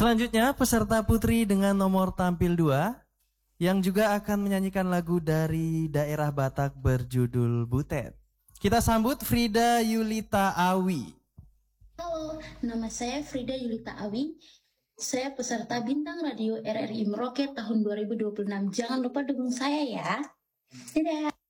Selanjutnya peserta putri dengan nomor tampil 2 yang juga akan menyanyikan lagu dari daerah Batak berjudul Butet. Kita sambut Frida Yulita Awi. Halo, nama saya Frida Yulita Awi. Saya peserta Bintang Radio RRI Merauke tahun 2026. Jangan lupa dukung saya ya. Dadah.